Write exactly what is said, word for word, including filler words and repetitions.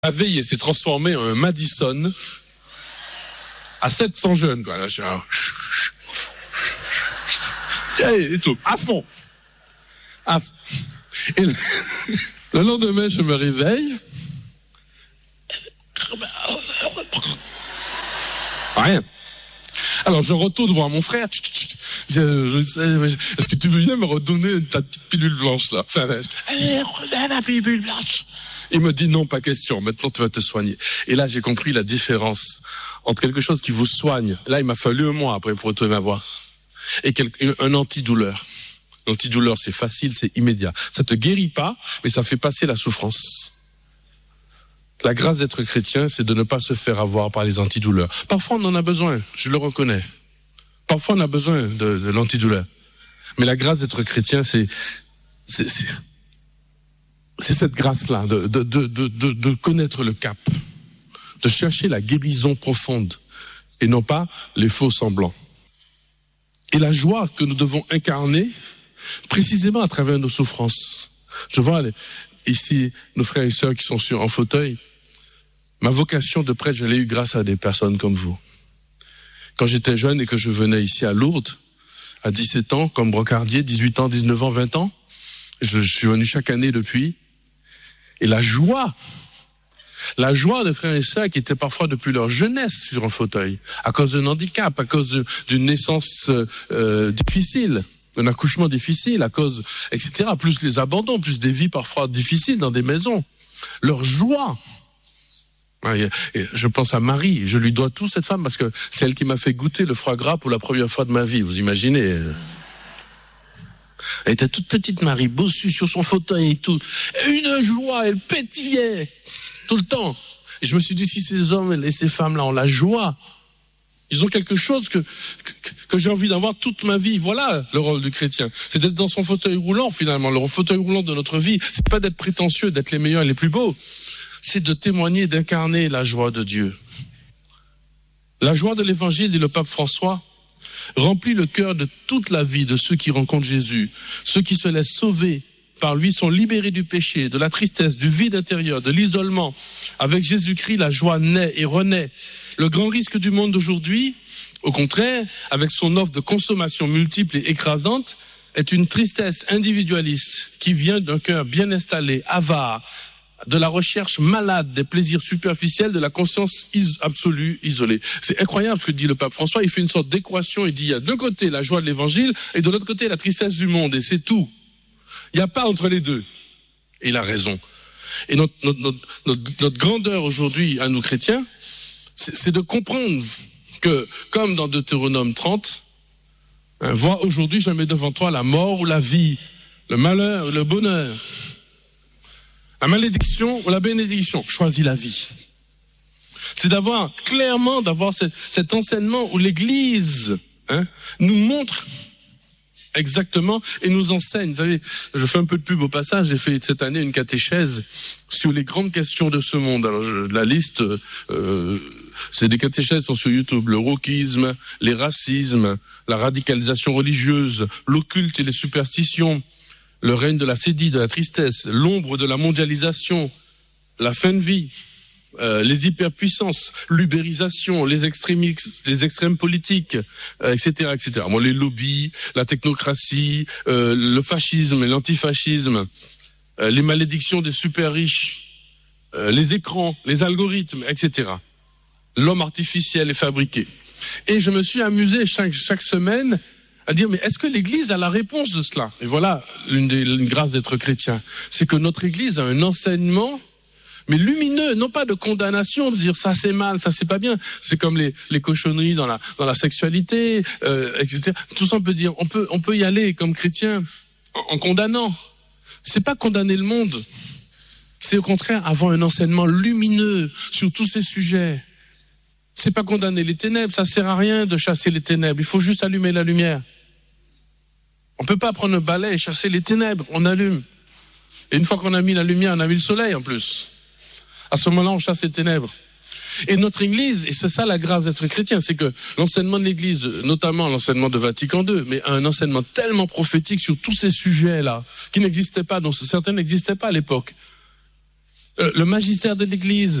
La veille, il s'est transformé en un Madison à sept cents jeunes, quoi. Là, je suis là, et tout, à fond. À fond. Et le, le lendemain, je me réveille. Rien. Alors, je retourne voir mon frère. Je, je sais, est-ce que tu veux bien me redonner ta petite pilule blanche, là? Enfin, redonne ma pilule blanche. Il me dit non, pas question, maintenant tu vas te soigner. Et là, j'ai compris la différence entre quelque chose qui vous soigne. Là, il m'a fallu un mois après pour retrouver ma voix. Et quelque, un antidouleur. L'antidouleur, c'est facile, c'est immédiat. Ça te guérit pas, mais ça fait passer la souffrance. La grâce d'être chrétien, c'est de ne pas se faire avoir par les antidouleurs. Parfois, on en a besoin, je le reconnais. Parfois, on a besoin de, de l'antidouleur. Mais la grâce d'être chrétien, c'est... c'est, c'est C'est cette grâce-là, de, de, de, de, de connaître le cap, de chercher la guérison profonde et non pas les faux semblants. Et la joie que nous devons incarner précisément à travers nos souffrances. Je vois ici nos frères et sœurs qui sont sur, en fauteuil. Ma vocation de prêtre, je l'ai eue grâce à des personnes comme vous. Quand j'étais jeune et que je venais ici à Lourdes, à dix-sept ans, comme brancardier, dix-huit ans, dix-neuf ans, vingt ans, je, je suis venu chaque année depuis. Et la joie, la joie de frères et sœurs qui étaient parfois depuis leur jeunesse sur un fauteuil, à cause d'un handicap, à cause d'une naissance euh, difficile, d'un accouchement difficile, à cause, et cetera, plus les abandons, plus des vies parfois difficiles dans des maisons. Leur joie. Et je pense à Marie, je lui dois tout, cette femme, parce que c'est elle qui m'a fait goûter le foie gras pour la première fois de ma vie, vous imaginez. Elle était toute petite, Marie, bossue sur son fauteuil et tout. Et une joie, elle pétillait tout le temps. Et je me suis dit, si ces hommes et ces femmes-là ont la joie, ils ont quelque chose que, que, que j'ai envie d'avoir toute ma vie. Voilà le rôle du chrétien. C'est d'être dans son fauteuil roulant, finalement. Le fauteuil roulant de notre vie, c'est pas d'être prétentieux, d'être les meilleurs et les plus beaux. C'est de témoigner, d'incarner la joie de Dieu. La joie de l'évangile, dit le pape François, remplit le cœur de toute la vie de ceux qui rencontrent Jésus. Ceux qui se laissent sauver par lui sont libérés du péché, de la tristesse, du vide intérieur, de l'isolement. Avec Jésus-Christ, la joie naît et renaît. Le grand risque du monde d'aujourd'hui, au contraire, avec son offre de consommation multiple et écrasante, est une tristesse individualiste qui vient d'un cœur bien installé, avare, de la recherche malade des plaisirs superficiels, de la conscience is- absolue, isolée. C'est incroyable ce que dit le pape François. Il fait une sorte d'équation. Il dit, il y a d'un côté la joie de l'évangile et de l'autre côté la tristesse du monde. Et c'est tout. Il n'y a pas entre les deux. Et il a raison. Et notre, notre, notre, notre, notre grandeur aujourd'hui à nous chrétiens, c'est, c'est de comprendre que, comme dans Deutéronome trente, hein, vois aujourd'hui, je mets devant toi la mort ou la vie, le malheur ou le bonheur. La malédiction ou la bénédiction, choisis la vie. C'est d'avoir, clairement, d'avoir cet, cet enseignement où l'Église hein, nous montre exactement et nous enseigne. Vous savez, je fais un peu de pub au passage, j'ai fait cette année une catéchèse sur les grandes questions de ce monde. Alors, je, la liste, euh, c'est des catéchèses qui sont sur YouTube. Le wokisme, les racismes, la radicalisation religieuse, l'occulte et les superstitions, le règne de la sédie, de la tristesse, l'ombre de la mondialisation, la fin de vie, euh, les hyperpuissances, l'ubérisation, les extrémismes, les extrêmes politiques, euh, et cetera, et cetera. Bon, les lobbies, la technocratie, euh, le fascisme et l'antifascisme, euh, les malédictions des super riches, euh, les écrans, les algorithmes, et cetera. L'homme artificiel et fabriqué. Et je me suis amusé chaque, chaque semaine à dire, mais est-ce que l'Église a la réponse de cela? Et voilà, l'une des une grâce d'être chrétien. C'est que notre Église a un enseignement, mais lumineux, non pas de condamnation, de dire ça c'est mal, ça c'est pas bien. C'est comme les, les cochonneries dans la, dans la sexualité, euh, et cetera. Tout ça on peut dire, on peut, on peut y aller comme chrétien en, en condamnant. C'est pas condamner le monde. C'est au contraire avoir un enseignement lumineux sur tous ces sujets. C'est pas condamner les ténèbres, ça sert à rien de chasser les ténèbres, il faut juste allumer la lumière. On peut pas prendre un balai et chasser les ténèbres, on allume. Et une fois qu'on a mis la lumière, on a mis le soleil en plus. À ce moment-là, on chasse les ténèbres. Et notre Église, et c'est ça la grâce d'être chrétien, c'est que l'enseignement de l'Église, notamment l'enseignement de Vatican deux, mais un enseignement tellement prophétique sur tous ces sujets-là, qui n'existaient pas, dont certains n'existaient pas à l'époque. euh, le magistère de l'Église